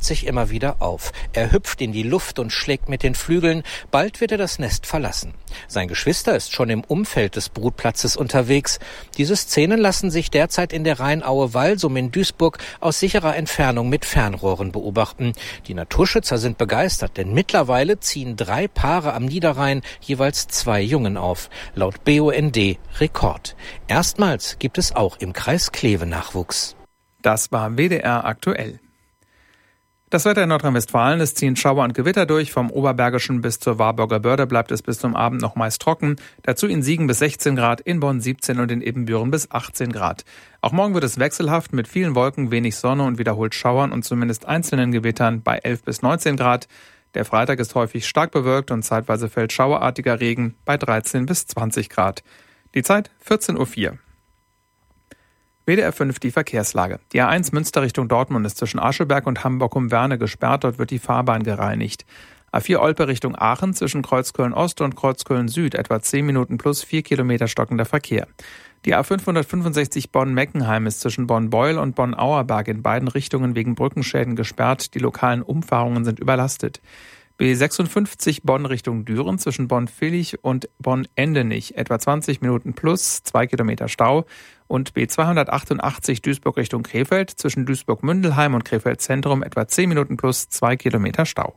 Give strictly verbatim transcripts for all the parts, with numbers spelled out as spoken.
richtet sich immer wieder auf. Er hüpft in die Luft und schlägt mit den Flügeln. Bald wird er das Nest verlassen. Sein Geschwister ist schon im Umfeld des Brutplatzes unterwegs. Diese Szenen lassen sich derzeit in der Rheinaue Walsum in Duisburg aus sicherer Entfernung mit Fernrohren beobachten. Die Naturschützer sind begeistert, denn mittlerweile ziehen drei Paare am Niederrhein jeweils zwei Jungen auf. Laut B U N D Rekord. Erstmals gibt es auch im Kreis Kleve Nachwuchs. Das war W D R aktuell. Das Wetter in Nordrhein-Westfalen, es ziehen Schauer und Gewitter durch. Vom Oberbergischen bis zur Warburger Börde bleibt es bis zum Abend noch meist trocken. Dazu in Siegen bis sechzehn Grad, in Bonn siebzehn und in Ibbenbüren bis achtzehn Grad. Auch morgen wird es wechselhaft mit vielen Wolken, wenig Sonne und wiederholt Schauern und zumindest einzelnen Gewittern bei elf bis neunzehn Grad. Der Freitag ist häufig stark bewölkt und zeitweise fällt schauerartiger Regen bei dreizehn bis zwanzig Grad. Die Zeit vierzehn Uhr vier. W D R fünf die Verkehrslage. Die A eins Münster Richtung Dortmund ist zwischen Ascheberg und Hamburg um Werne gesperrt. Dort wird die Fahrbahn gereinigt. A vier Olpe Richtung Aachen zwischen Kreuzköln Ost und Kreuzköln Süd etwa zehn Minuten plus vier Kilometer stockender Verkehr. Die A fünfhundertfünfundsechzig Bonn-Meckenheim ist zwischen Bonn-Beuel und Bonn-Auerberg in beiden Richtungen wegen Brückenschäden gesperrt. Die lokalen Umfahrungen sind überlastet. B sechsundfünfzig Bonn Richtung Düren zwischen Bonn-Villich und Bonn-Endenich etwa zwanzig Minuten plus zwei Kilometer Stau. Und B zweihundertachtundachtzig Duisburg Richtung Krefeld zwischen Duisburg-Mündelheim und Krefeld Zentrum etwa zehn Minuten plus zwei Kilometer Stau.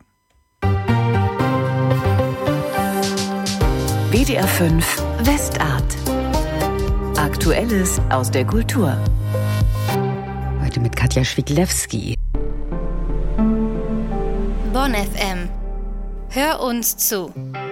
W D R fünf Westart. Aktuelles aus der Kultur. Heute mit Katja Schwiglewski. Bonn F M. Hör uns zu.